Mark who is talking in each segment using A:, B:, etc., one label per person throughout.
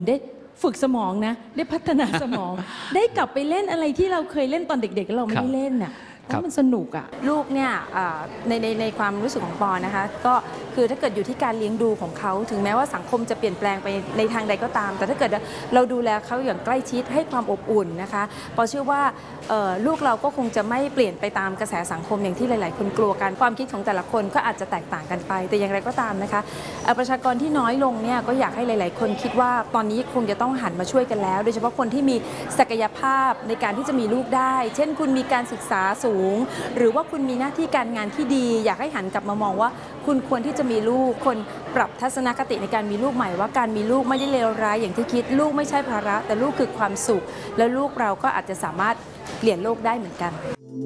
A: ได้ฝึกสมองนะได้พัฒนาสมอง ได้กลับไปเล่นอะไรที่เราเคยเล่นตอนเด็กๆแล้วเราไม่ได้เล่นน่ะมันสนุกอ่ะ
B: ลูกเนี่ยในความรู้สึกของปอนะคะก็คือถ้าเกิดอยู่ที่การเลี้ยงดูของเขาถึงแม้ว่าสังคมจะเปลี่ยนแปลงไปในทางใดก็ตามแต่ถ้าเกิดเราดูแลเขาอย่างใกล้ชิดให้ความอบอุ่นนะคะปอเชื่อว่าลูกเราก็คงจะไม่เปลี่ยนไปตามกระแสสังคมอย่างที่หลายๆคนกลัวกันความคิดของแต่ละคนก็อาจจะแตกต่างกันไปแต่อย่างไรก็ตามนะคะประชากรที่น้อยลงเนี่ยก็อยากให้หลายๆคนคิดว่าตอนนี้คงจะต้องหันมาช่วยกันแล้วโดยเฉพาะคนที่มีศักยภาพในการที่จะมีลูกได้เช่นคุณมีการศึกษาสูงหรือว่าคุณมีหน้าที่การงานที่ดีอยากให้หันกลับมามองว่าคุณควรที่จะมีลูกคนปรับทัศนคติในการมีลูกใหม่ว่าการมีลูกไม่ได้เลวร้ายอย่างที่คิดลูกไม่ใช่ภาระแต่ลูกคือความสุขแล้วลูกเราก็อาจจะสามารถเปลี่ยนโลกได้เหมือนกัน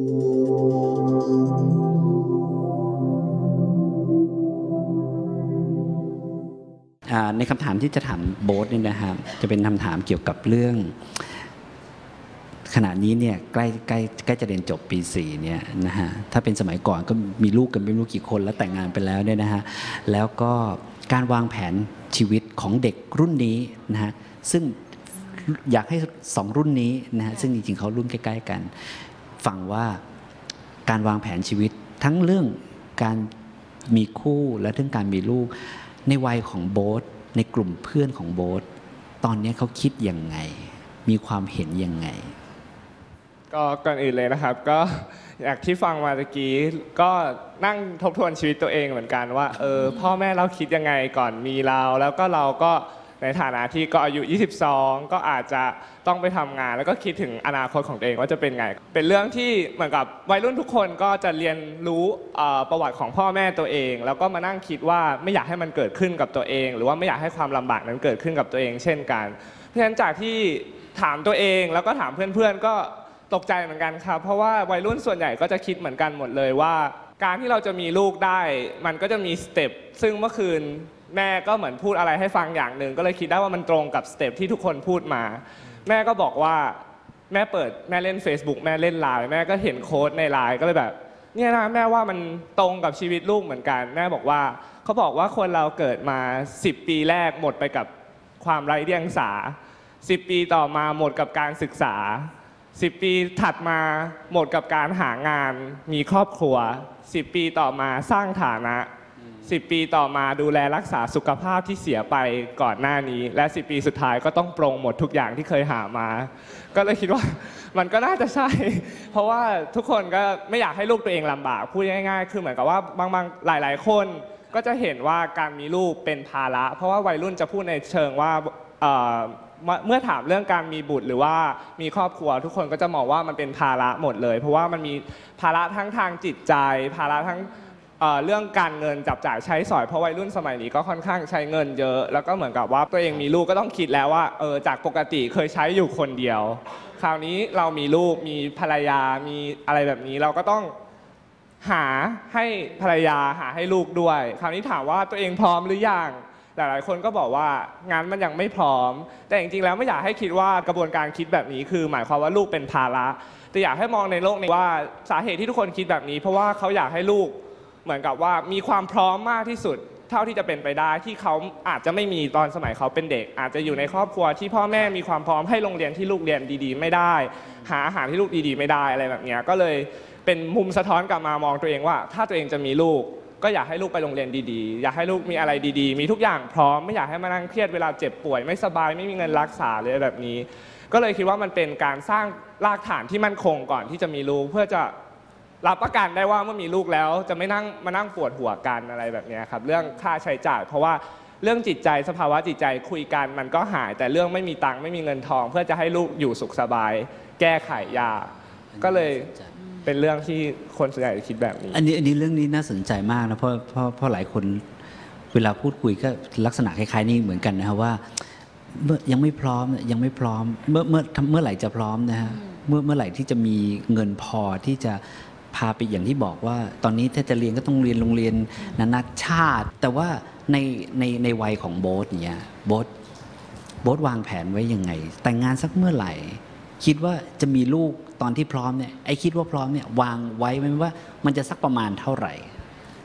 C: ในคำถามที่จะถามโบ๊ทนี่นะครับจะเป็นคำถามเกี่ยวกับเรื่องขณะนี้เนี่ยใกล้จะเรียนจบปี 4เนี่ยนะฮะถ้าเป็นสมัยก่อนก็มีลูกกันไม่รู้กี่คนแล้วแต่งงานไปแล้วเนี่ยนะฮะแล้วก็การวางแผนชีวิตของเด็กรุ่นนี้นะฮะซึ่งอยากให้2รุ่นนี้นะฮะซึ่งจริงๆเขารุ่นใกล้ๆกันฟังว่าการวางแผนชีวิตทั้งเรื่องการมีคู่และเรื่องการมีลูกในวัยของโบ๊ทในกลุ่มเพื่อนของโบ๊ทตอนนี้เขาคิดยังไงมีความเห็นยังไง
D: ก็ก่อนอื่นเลยนะครับก็อยากที่ฟังมาตะกี้ก็นั่งทบทวนชีวิตตัวเองเหมือนกันว่าพ่อแม่เราคิดยังไงก่อนมีเราแล้วก็เราก็ในฐานะที่ก็อายุ22ก็อาจจะต้องไปทำงานแล้วก็คิดถึงอนาคตของตัวเองว่าจะเป็นไงเป็นเรื่องที่เหมือนกับวัยรุ่นทุกคนก็จะเรียนรู้ประวัติของพ่อแม่ตัวเองแล้วก็มานั่งคิดว่าไม่อยากให้มันเกิดขึ้นกับตัวเองหรือว่าไม่อยากให้ความลำบากนั้นเกิดขึ้นกับตัวเองเช่นกันเพราะฉะนั้นจากที่ถามตัวเองแล้วก็ถามเพื่อนๆก็ตกใจเหมือนกันครับเพราะว่าวัยรุ่นส่วนใหญ่ก็จะคิดเหมือนกันหมดเลยว่าการที่เราจะมีลูกได้มันก็จะมีสเต็ปซึ่งเมื่อคืนแม่ก็เหมือนพูดอะไรให้ฟังอย่างหนึ่งก็เลยคิดได้ว่ามันตรงกับสเต็ปที่ทุกคนพูดมาแม่ก็บอกว่าแม่เล่น Facebook แม่เล่นไลน์แม่ก็เห็นโค้ดในไลน์ก็เลยแบบเนี่ยนะแม่ว่ามันตรงกับชีวิตลูกเหมือนกันแม่บอกว่าเขาบอกว่าคนเราเกิดมา10 ปีแรกหมดไปกับความไร้เดียงสา10 ปีต่อมาหมดกับการศึกษา10 ปีถัดมาหมดกับการหางานมีครอบครัว10 ปีต่อมาสร้างฐานะ10 ปีต่อมาดูแลรักษาสุขภาพที่เสียไปก่อนหน้านี้และ10 ปีสุดท้ายก็ต้องปรงหมดทุกอย่างที่เคยหามาก็เลยคิดว่ามันก็น่าจะใช่เพราะว่าทุกคนก็ไม่อยากให้ลูกตัวเองลำบากพูดง่ายๆคือเหมือนกับว่าบางหลายๆคนก็จะเห็นว่าการมีลูกเป็นภาระเพราะว่าวัยรุ่นจะพูดในเชิงว่าเมื่อถามเรื่องการมีบุตรหรือว่ามีครอบครัวทุกคนก็จะมองว่ามันเป็นภาระหมดเลยเพราะว่ามันมีภาระทั้งทางจิตใจภาระทั้งเรื่องการเงินจับจ่ายใช้สอยเพราะวัยรุ่นสมัยนี้ก็ค่อนข้างใช้เงินเยอะแล้วก็เหมือนกับว่าตัวเองมีลูกก็ต้องคิดแล้วว่าจากปกติเคยใช้อยู่คนเดียวคราวนี้เรามีลูกมีภรรยามีอะไรแบบนี้เราก็ต้องหาให้ภรรยาหาให้ลูกด้วยคราวนี้ถามว่าตัวเองพร้อมหรือยังหลายๆคนก็บอกว่างานมันยังไม่พร้อมแต่จริงๆแล้วไม่อยากให้คิดว่ากระบวนการคิดแบบนี้คือหมายความว่าลูกเป็นภาระแต่อยากให้มองในโลกนี้ว่าสาเหตุที่ทุกคนคิดแบบนี้เพราะว่าเขาอยากให้ลูกเหมือนกับว่ามีความพร้อมมากที่สุดเท่าที่จะเป็นไปได้ที่เขาอาจจะไม่มีตอนสมัยเขาเป็นเด็กอาจจะอยู่ในครอบครัวที่พ่อแม่มีความพร้อมให้โรงเรียนที่ลูกเรียนดีๆไม่ได้หาอาหารที่ลูกดีๆไม่ได้อะไรแบบนี้ก็เลยเป็นมุมสะท้อนกลับมามองตัวเองว่าถ้าตัวเองจะมีลูกก็อยากให้ลูกไปโรงเรียนดีๆอยากให้ลูกมีอะไรดีๆมีทุกอย่างพร้อมไม่อยากให้มานั่งเครียดเวลาเจ็บป่วยไม่สบายไม่มีเงินรักษาเลยแบบนี้ก็เลยคิดว่ามันเป็นการสร้างรากฐานที่มั่นคงก่อนที่จะมีลูกเพื่อจะรับประกันได้ว่าเมื่อมีลูกแล้วจะไม่มานั่งปวดหัวกันอะไรแบบนี้ครับเรื่องค่าใช้จ่ายเพราะว่าเรื่องจิตใจสภาวะจิตใจคุยกันมันก็หายแต่เรื่องไม่มีตังค์ไม่มีเงินทองเพื่อจะให้ลูกอยู่สุขสบายแก้ไขยากก็เลยเป็นเรื่องที่คนส่วนใหญ่คิดแบบนี้
C: อันนี้เรื่องนี้น่าสนใจมากนะเพราะหลายคนเวลาพูดคุยก็ลักษณะคล้ายๆนี่เหมือนกันนะครับว่ายังไม่พร้อมยังไม่พร้อมเมื่อไหร่จะพร้อมนะฮะเมื่อไหร่ที่จะมีเงินพอที่จะพาไปอย่างที่บอกว่าตอนนี้ถ้าจะเรียนก็ต้องเรียนโรงเรียนนานาชาติแต่ว่าในวัยของโบ๊ทเนี่ยโบ๊ทวางแผนไว้ยังไงแต่งงานสักเมื่อไหร่คิดว่าจะมีลูกตอนที่พร้อมเนี่ยคิดว่าพร้อมเนี่ยวางไว้ไหมว่ามันจะสักประมาณเท่าไหร่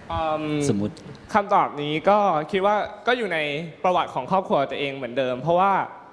C: สมมุติ
D: คำตอบนี้ก็คิดว่าก็อยู่ในประวัติของครอบครัวตัวเองเหมือนเดิม เพราะว่า